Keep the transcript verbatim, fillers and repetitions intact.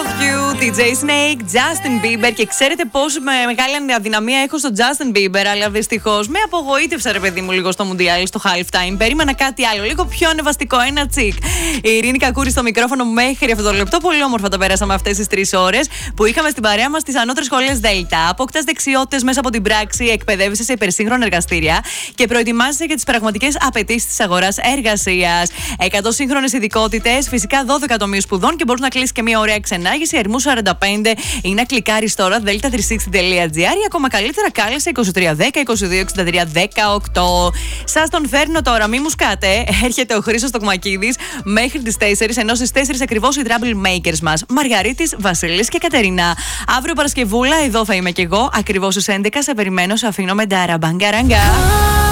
Love You, τι τζέι Snake, Justin Bieber. Και ξέρετε πόσο μεγάλη αδυναμία έχω στο Justin Bieber, αλλά δυστυχώς με απογοήτευσε, ρε παιδί μου, λίγο στο Mundial, στο halftime. Περίμενα κάτι άλλο, λίγο πιο ανεβαστικό, ένα τσικ. Η Ειρήνη Κακούρη στο μικρόφωνο μέχρι αυτό το λεπτό. Πολύ όμορφα τα πέρασαμε αυτές τις τρεις ώρες που είχαμε στην παρέα μας στις ανώτερες σχολές Δέλτα. Αποκτάς δεξιότητες μέσα από την πράξη, εκπαιδεύεσαι σε υπερσύγχρονα εργαστήρια και προετοιμάζεσαι για τις πραγματικές απαιτήσεις της αγοράς εργασίας. εκατό σύγχρονες ειδικότητες, φυσικά δώδεκα τομείς σπουδών και μπορείς να κλείσεις και μια ωραία ξενάγηση. Ερμού σαράντα πέντε ή να κλικάρεις τώρα δέλτα τριακόσια εξήντα τελεία τζι άρ ή ακόμα καλύτερα κάλεσε είκοσι τρία δέκα είκοσι δύο εξήντα τρία δεκαοκτώ. Σας τον φέρνω τώρα, μη μου σκάτε. Έρχεται ο Χρήστος Τοκμακίδης μέχρι τις τέσσερις, ενώ στις τέσσερις ακριβώς οι Trouble Makers μας. Μαργαρίτης, Βασίλης και Κατερίνα. Αύριο Παρασκευούλα, εδώ θα είμαι κι εγώ. Ακριβώς στις έντεκα σε περιμένω, σε αφήνω με ντάρα μπαγκαράγκα.